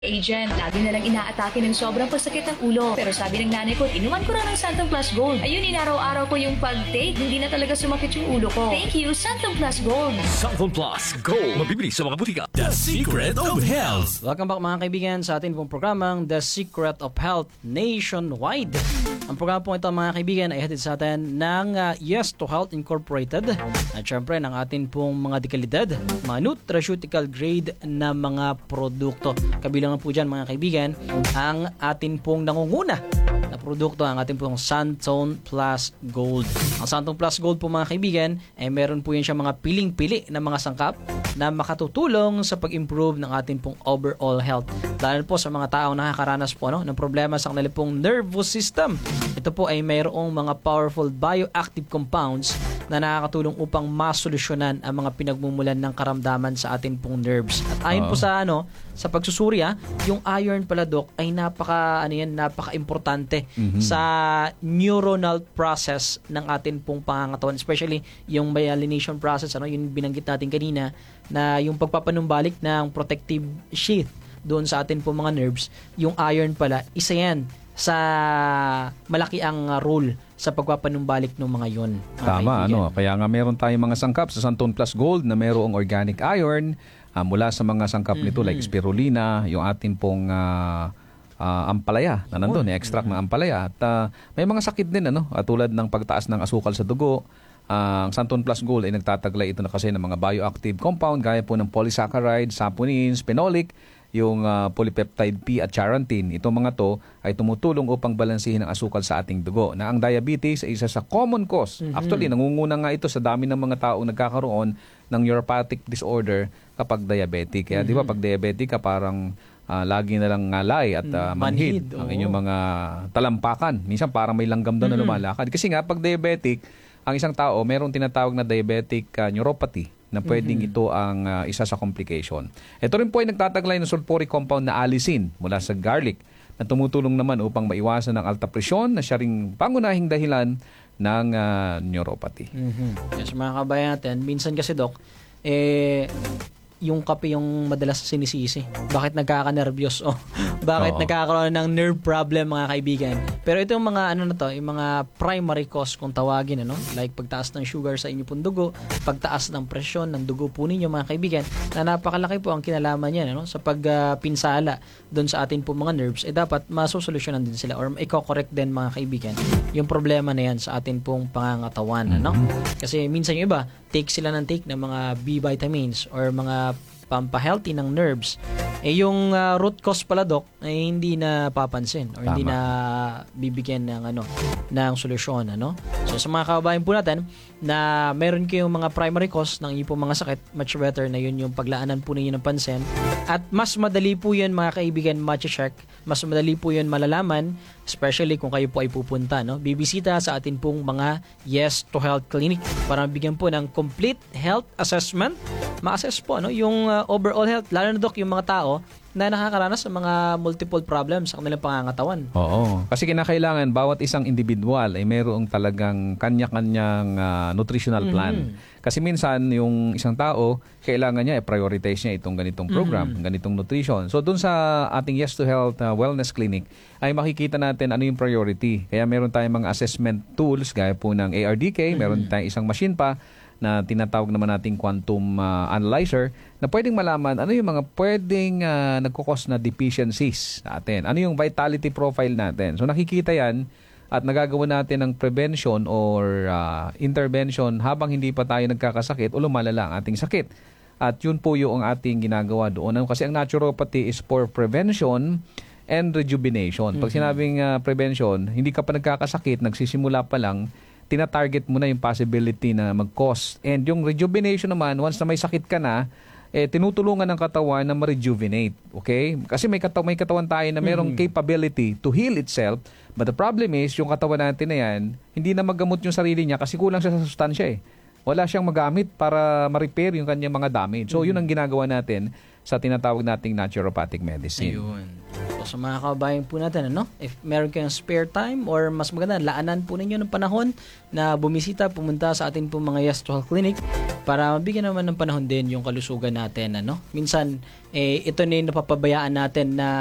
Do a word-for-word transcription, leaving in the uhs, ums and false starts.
Agent, lagi na lang inaatake ng sobrang pasakit ng ulo. Pero sabi ng nanay ko, inuman ko na ng Santum Plus Gold. Ayun, inaraw-araw ko yung pag-take. Hindi na talaga sumakit yung ulo ko. Thank you, Santum Plus Gold. Santum Plus Gold. Mabibili sa mga butika. The Secret of Health. Welcome back mga kaibigan sa atin pong programang The Secret of Health Nationwide. Ang programa po ito mga kaibigan ay hatid sa atin ng uh, Yes to Health Incorporated. At syempre ng atin pong mga dekalidad, mga nutraceutical grade na mga produkto. Kabilang na po dyan mga kaibigan ang atin pong nangunguna na produkto, ang ating pong Santum Plus Gold. Ang Santum Plus Gold po mga kaibigan ay meron po yan siya mga piling-pili na mga sangkap na makatutulong sa pag-improve ng ating pong overall health. Lalo po sa mga taong nakakaranas po no, ng problema sa kanilang pong nervous system. Ito po ay mayroong mga powerful bioactive compounds na nakakatulong upang masolusyonan ang mga pinagmumulan ng karamdaman sa ating pong nerves. At ayon uh-huh. po sa ano, sa pagsusurya, yung iron pala doc ay napaka ano yan, napaka-importante mm-hmm. sa neuronal process ng atin pong pangangatawan, especially yung myelination process, ano, yung binanggit natin kanina na yung pagpapanumbalik ng protective sheath doon sa atin pong mga nerves, yung iron pala, isa yan sa malaki ang role sa pagpapanumbalik ng mga yon. Tama, ano, kaya nga meron tayong mga sangkap sa Santum Plus Gold na mayroong organic iron uh, mula sa mga sangkap mm-hmm. nito like spirulina, yung atin pong uh, uh, ampalaya na nandun, oh, extract mm-hmm. ng ampalaya. At uh, may mga sakit din, ano, at tulad ng pagtaas ng asukal sa dugo. Uh, ang Santum Plus Gold ay nagtataglay ito na kasi ng mga bioactive compound gaya po ng polysaccharide, saponins, phenolic, yung uh, polypeptide P at charantin. Itong mga to ay tumutulong upang balansihin ang asukal sa ating dugo. Na ang diabetes ay isa sa common cause. Mm-hmm. Actually, nangunguna nga ito sa dami ng mga taong nagkakaroon ng neuropathic disorder kapag diabetic. Kaya mm-hmm. di ba pag diabetic ka parang uh, lagi na lang ngalay at uh, manhid, manhid ang inyong mga talampakan. Minsan parang may langgam doon mm-hmm. na lumalakad. Kasi nga pag diabetic, ang isang tao mayroong tinatawag na diabetic uh, neuropathy na pwedeng mm-hmm. ito ang uh, isa sa complication. Ito rin po ay nagtataglay ng sulfuric compound na allicin mula sa garlic na tumutulong naman upang maiwasan ang alta presyon na siya ring pangunahing dahilan ng uh, neuropathy. Mm-hmm. Yes, mga kabayan natin, minsan kasi Doc, eh, yung kape yung madalas sinisisi. Bakit nagkaka-nervyos? O bakit Oo. nagkakaroon ng nerve problem mga kaibigan? Pero ito yung mga ano na to, yung mga primary cause kung tawagin, ano? Like pagtaas ng sugar sa inyo pong dugo, pagtaas ng presyon ng dugo po ninyo mga kaibigan, na napakalaki po ang kinalaman niyan, ano? Sa pagpinsala uh, doon sa atin po mga nerves, eh dapat masosolusyonan din sila or i-correct din mga kaibigan yung problema na yan sa atin pong pangangatawan, ano? Kasi minsan yung iba, take sila ng take ng mga B vitamins or mga pampahealthy ng nerves, eh yung uh, root cause pala doc ay hindi na papansin or Tama. hindi na bibigyan ng ano ng solusyon, ano. So sa mga kababayan po natin na meron kayong mga primary cause ng inyong mga sakit, much better na yun yung paglaanan po ninyo ng pansin at mas madali po yun mga kaibigan ma-check, mas madali po yun malalaman, especially kung kayo po ay pupunta, no, bibisita sa atin pong mga Yes to Health Clinic para mabigyan po ng complete health assessment, ma-assess po no yung uh, overall health, lalo na doc yung mga tao na nakakaranas ng mga multiple problems sa kanilang pangangatawan. Oo. Kasi kinakailangan bawat isang individual ay mayroong talagang kanya-kanyang uh, nutritional plan. Mm-hmm. Kasi minsan yung isang tao, kailangan niya i-prioritize niya itong ganitong program, mm-hmm. ganitong nutrition. So doon sa ating Yes to Health uh, Wellness Clinic ay makikita natin ano yung priority. Kaya meron tayong mga assessment tools gaya po ng A R D K, mm-hmm. meron tayong isang machine pa na tinatawag naman nating quantum uh, analyzer na pwedeng malaman ano yung mga pwedeng uh, nagkukos na deficiencies natin. Ano yung vitality profile natin. So nakikita yan at nagagawa natin ng prevention or uh, intervention habang hindi pa tayo nagkakasakit o lumalala ang ating sakit. At yun po yung ating ginagawa doon. Kasi ang naturopathy is for prevention and rejuvenation. Pag sinabing uh, prevention, hindi ka pa nagkakasakit, nagsisimula pa lang, tina-target mo na yung possibility na mag-cause. And yung rejuvenation naman, once na may sakit ka na, eh, tinutulungan ng katawan na ma-rejuvenate. Okay? Kasi may, kata- may katawan tayo na mayroong mm-hmm. capability to heal itself. But the problem is, yung katawan natin na yan, hindi na magamot yung sarili niya kasi kulang siya sa sustansya eh. Wala siyang magamit para ma-repair yung kanyang mga damage. So, mm-hmm. yun ang ginagawa natin sa tinatawag nating naturopathic medicine. Ayun. So, sa mga kababayan po natin, ano, if meron kayong spare time or mas maganda, laanan po ninyo ng panahon na bumisita, pumunta sa atin po mga Yes to Health Clinic para mabigyan naman ng panahon din yung kalusugan natin, ano? Minsan eh ito na yung napapabayaan natin na